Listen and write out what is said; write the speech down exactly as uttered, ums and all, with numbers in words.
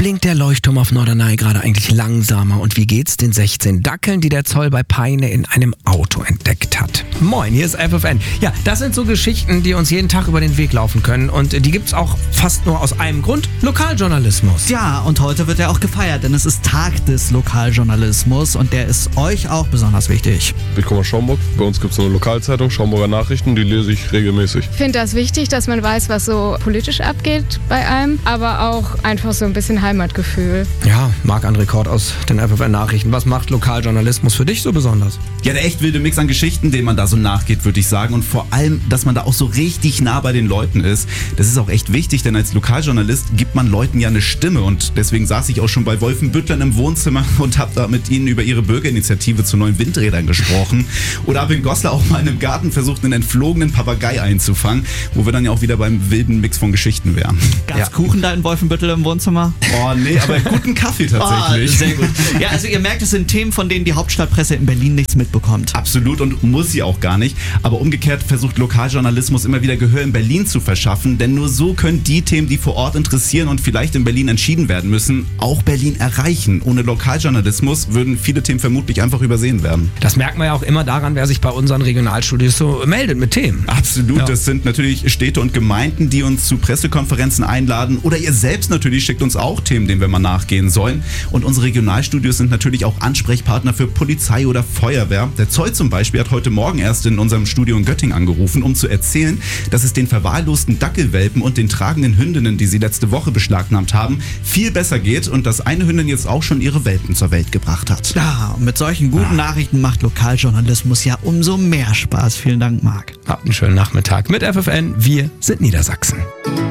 blinkt der Leuchtturm auf Norderney gerade eigentlich langsamer? Und wie geht's den sechzehn Dackeln, die der Zoll bei Peine in einem Auto entdeckt hat? Moin, hier ist F F N. Ja, das sind so Geschichten, die uns jeden Tag über den Weg laufen können. Und die gibt's auch fast nur aus einem Grund: Lokaljournalismus. Ja, und heute wird er auch gefeiert, denn es ist Tag des Lokaljournalismus und der ist euch auch besonders wichtig. Ich komme aus Schaumburg. Bei uns gibt es eine Lokalzeitung, Schaumburger Nachrichten, die lese ich regelmäßig. Ich finde das wichtig, dass man weiß, was so politisch abgeht bei einem, aber auch einfach so ein bisschen Heimatgefühl. Ja, Marc-André Kort aus den F F N-Nachrichten. Was macht Lokaljournalismus für dich so besonders? Ja, der echt wilde Mix an Geschichten, den man da so nachgeht, würde ich sagen. Und vor allem, dass man da auch so richtig nah bei den Leuten ist. Das ist auch echt wichtig, denn als Lokaljournalist gibt man Leuten ja eine Stimme. Und deswegen saß ich auch schon bei Wolfenbüttlern im Wohnzimmer und habe da mit ihnen über ihre Bürgerinitiative zu neuen Windrädern gesprochen. Oder habe in Goslar auch mal in einem Garten versucht, einen entflogenen Papagei einzufangen, wo wir dann ja auch wieder beim wilden Mix von Geschichten wären. Gab's Ja. Kuchen da in Wolfenbüttel im Wohnzimmer? Oh nee, aber einen guten Kaffee tatsächlich. Oh, sehr gut. Ja, also ihr merkt, es sind Themen, von denen die Hauptstadtpresse in Berlin nichts mitbekommt. Absolut, und muss sie auch gar nicht. Aber umgekehrt versucht Lokaljournalismus immer wieder Gehör in Berlin zu verschaffen, denn nur so können die Themen, die vor Ort interessieren und vielleicht in Berlin entschieden werden müssen, auch Berlin erreichen. Ohne Lokaljournalismus würden viele Themen vermutlich einfach übersehen werden. Das merkt man ja auch immer daran, wer sich bei unseren Regionalstudios so meldet mit Themen. Absolut, Ja. Das sind natürlich Städte und Gemeinden, die uns zu Pressekonferenzen einladen, oder ihr selbst natürlich schickt uns auch Themen, denen wir mal nachgehen sollen. Und unsere Regionalstudios sind natürlich auch Ansprechpartner für Polizei oder Feuerwehr. Der Zoll zum Beispiel hat heute Morgen erst in unserem Studio in Göttingen angerufen, um zu erzählen, dass es den verwahrlosten Dackelwelpen und den tragenden Hündinnen, die sie letzte Woche beschlagnahmt haben, viel besser geht und dass eine Hündin jetzt auch schon ihre Welpen zur Welt gebracht hat. Ja, und mit solchen guten Nachrichten macht Lokaljournalismus ja umso mehr Spaß. Vielen Dank, Marc. Habt einen schönen Nachmittag mit F F N. Wir sind Niedersachsen.